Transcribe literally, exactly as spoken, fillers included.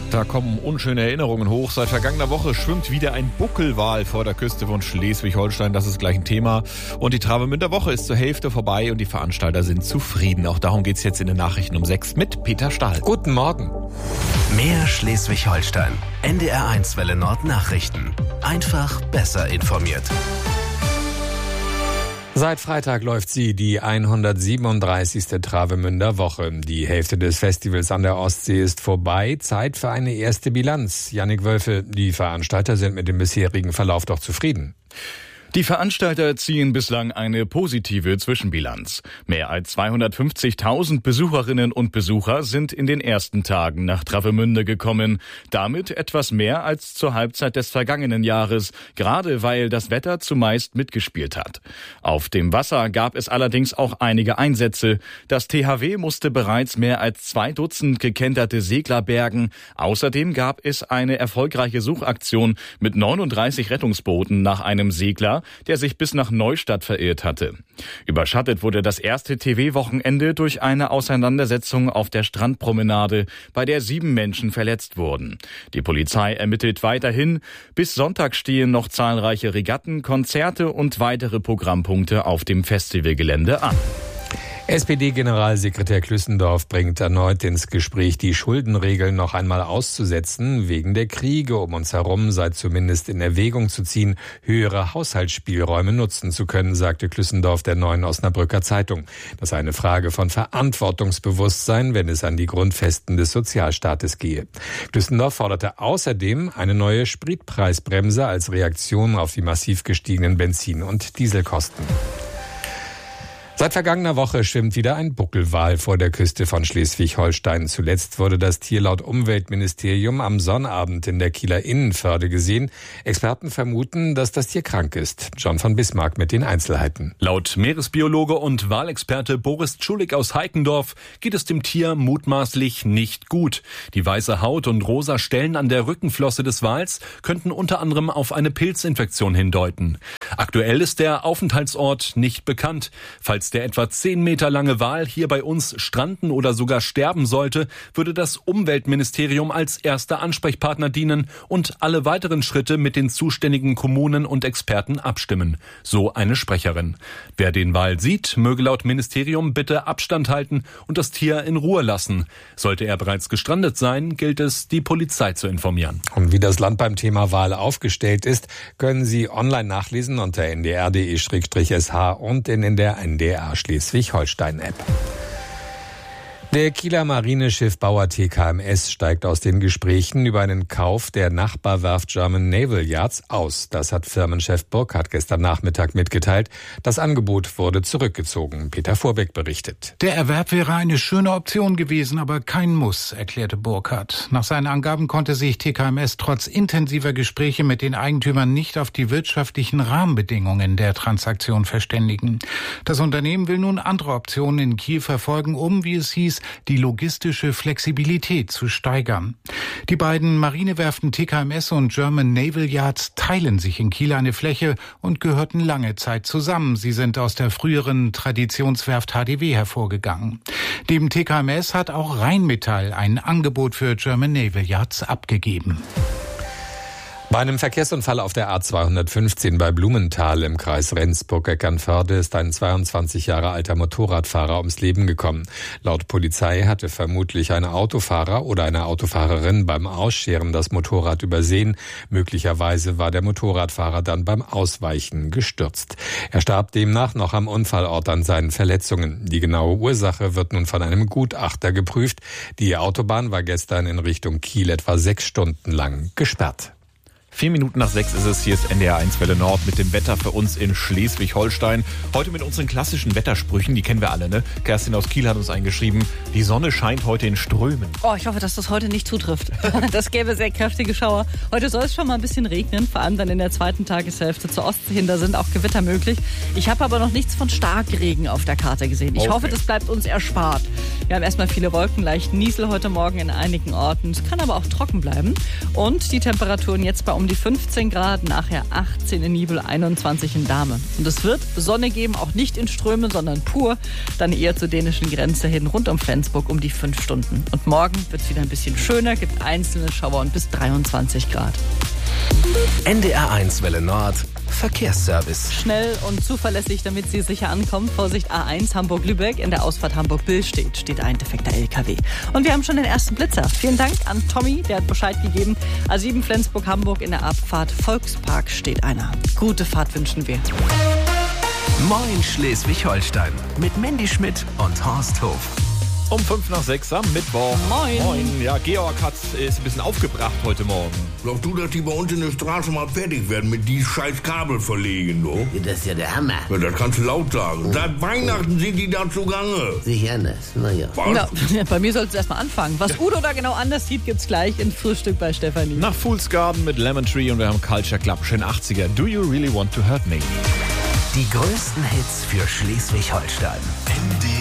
Da kommen unschöne Erinnerungen hoch. Seit vergangener Woche schwimmt wieder ein Buckelwal vor der Küste von Schleswig-Holstein. Das ist gleich ein Thema. Und die Travemünder Woche ist zur Hälfte vorbei und die Veranstalter sind zufrieden. Auch darum geht's jetzt in den Nachrichten um sechs mit Peter Stahl. Guten Morgen. Mehr Schleswig-Holstein. N D R eins Welle Nord Nachrichten. Einfach besser informiert. Seit Freitag läuft sie, die hundertsiebenunddreißigste Travemünder Woche. Die Hälfte des Festivals an der Ostsee ist vorbei. Zeit für eine erste Bilanz. Jannik Wölfe, die Veranstalter sind mit dem bisherigen Verlauf doch zufrieden. Die Veranstalter ziehen bislang eine positive Zwischenbilanz. Mehr als zweihundertfünfzigtausend Besucherinnen und Besucher sind in den ersten Tagen nach Travemünde gekommen. Damit etwas mehr als zur Halbzeit des vergangenen Jahres, gerade weil das Wetter zumeist mitgespielt hat. Auf dem Wasser gab es allerdings auch einige Einsätze. Das T H W musste bereits mehr als zwei Dutzend gekenterte Segler bergen. Außerdem gab es eine erfolgreiche Suchaktion mit neununddreißig Rettungsbooten nach einem Segler, der sich bis nach Neustadt verirrt hatte. Überschattet wurde das erste T V-Wochenende durch eine Auseinandersetzung auf der Strandpromenade, bei der sieben Menschen verletzt wurden. Die Polizei ermittelt weiterhin. Bis Sonntag stehen noch zahlreiche Regatten, Konzerte und weitere Programmpunkte auf dem Festivalgelände an. S P D-Generalsekretär Klüssendorf bringt erneut ins Gespräch, die Schuldenregeln noch einmal auszusetzen. Wegen der Kriege um uns herum sei zumindest in Erwägung zu ziehen, höhere Haushaltsspielräume nutzen zu können, sagte Klüssendorf der Neuen Osnabrücker Zeitung. Das sei eine Frage von Verantwortungsbewusstsein, wenn es an die Grundfesten des Sozialstaates gehe. Klüssendorf forderte außerdem eine neue Spritpreisbremse als Reaktion auf die massiv gestiegenen Benzin- und Dieselkosten. Seit vergangener Woche schwimmt wieder ein Buckelwal vor der Küste von Schleswig-Holstein. Zuletzt wurde das Tier laut Umweltministerium am Sonnabend in der Kieler Innenförde gesehen. Experten vermuten, dass das Tier krank ist. John von Bismarck mit den Einzelheiten. Laut Meeresbiologe und Walexperte Boris Tschulik aus Heikendorf geht es dem Tier mutmaßlich nicht gut. Die weiße Haut und rosa Stellen an der Rückenflosse des Wals könnten unter anderem auf eine Pilzinfektion hindeuten. Aktuell ist der Aufenthaltsort nicht bekannt. Falls der etwa zehn Meter lange Wal hier bei uns stranden oder sogar sterben sollte, würde das Umweltministerium als erster Ansprechpartner dienen und alle weiteren Schritte mit den zuständigen Kommunen und Experten abstimmen. So eine Sprecherin. Wer den Wal sieht, möge laut Ministerium bitte Abstand halten und das Tier in Ruhe lassen. Sollte er bereits gestrandet sein, gilt es, die Polizei zu informieren. Und wie das Land beim Thema Wal aufgestellt ist, können Sie online nachlesen unter n d r punkt d e slash s h und in, in der N D R Schleswig-Holstein-App. Der Kieler Marineschiffbauer T K M S steigt aus den Gesprächen über einen Kauf der Nachbarwerft German Naval Yards aus. Das hat Firmenchef Burkhardt gestern Nachmittag mitgeteilt. Das Angebot wurde zurückgezogen. Peter Vorbeck berichtet. Der Erwerb wäre eine schöne Option gewesen, aber kein Muss, erklärte Burkhardt. Nach seinen Angaben konnte sich T K M S trotz intensiver Gespräche mit den Eigentümern nicht auf die wirtschaftlichen Rahmenbedingungen der Transaktion verständigen. Das Unternehmen will nun andere Optionen in Kiel verfolgen, um, wie es hieß, die logistische Flexibilität zu steigern. Die beiden Marinewerften T K M S und German Naval Yards teilen sich in Kiel eine Fläche und gehörten lange Zeit zusammen. Sie sind aus der früheren Traditionswerft H D W hervorgegangen. Neben T K M S hat auch Rheinmetall ein Angebot für German Naval Yards abgegeben. Bei einem Verkehrsunfall auf der A zweihundertfünfzehn bei Blumenthal im Kreis Rendsburg-Eckernförde ist ein zweiundzwanzig Jahre alter Motorradfahrer ums Leben gekommen. Laut Polizei hatte vermutlich ein Autofahrer oder eine Autofahrerin beim Ausscheren das Motorrad übersehen. Möglicherweise war der Motorradfahrer dann beim Ausweichen gestürzt. Er starb demnach noch am Unfallort an seinen Verletzungen. Die genaue Ursache wird nun von einem Gutachter geprüft. Die Autobahn war gestern in Richtung Kiel etwa sechs Stunden lang gesperrt. Vier Minuten nach sechs ist es, hier ist N D R eins Welle Nord mit dem Wetter für uns in Schleswig-Holstein. Heute mit unseren klassischen Wettersprüchen, die kennen wir alle, ne? Kerstin aus Kiel hat uns eingeschrieben, die Sonne scheint heute in Strömen. Oh, ich hoffe, dass das heute nicht zutrifft. Das gäbe sehr kräftige Schauer. Heute soll es schon mal ein bisschen regnen, vor allem dann in der zweiten Tageshälfte zur Ostsee hin, da sind auch Gewitter möglich. Ich habe aber noch nichts von Starkregen auf der Karte gesehen. Ich okay. hoffe, das bleibt uns erspart. Wir haben erstmal viele Wolken, leicht Niesel heute Morgen in einigen Orten. Es kann aber auch trocken bleiben. Und die Temperaturen jetzt bei um um die fünfzehn Grad, nachher achtzehn in Nibel, einundzwanzig in Dahme. Und es wird Sonne geben, auch nicht in Strömen, sondern pur, dann eher zur dänischen Grenze hin, rund um Flensburg um die fünf Stunden. Und morgen wird es wieder ein bisschen schöner, gibt einzelne Schauer und bis dreiundzwanzig Grad. N D R eins Welle Nord, Verkehrsservice. Schnell und zuverlässig, damit Sie sicher ankommen. Vorsicht, A eins Hamburg-Lübeck, in der Ausfahrt Hamburg-Billstedt steht ein defekter L K W. Und wir haben schon den ersten Blitzer. Vielen Dank an Tommy, der hat Bescheid gegeben. A sieben Flensburg-Hamburg, in der Abfahrt Volkspark steht einer. Gute Fahrt wünschen wir. Moin Schleswig-Holstein mit Mandy Schmidt und Horst Hof. Um fünf nach sechs am Mittwoch. Moin. Moin. Ja, Georg hat, ist ein bisschen aufgebracht heute Morgen. Glaubst du, dass die bei uns in der Straße mal fertig werden mit die scheiß Kabel verlegen, du? Das ist ja der Hammer. Ja, das kannst du laut sagen. Seit Weihnachten sind die da zugange. Sich anders, naja. Ja, bei mir sollte es erstmal anfangen. Was Udo da genau anders sieht, gibt's gleich in Frühstück bei Stefanie. Nach Fool's Garden mit Lemon Tree und wir haben Culture Club, schön achtziger. Do you really want to hurt me? Die größten Hits für Schleswig-Holstein.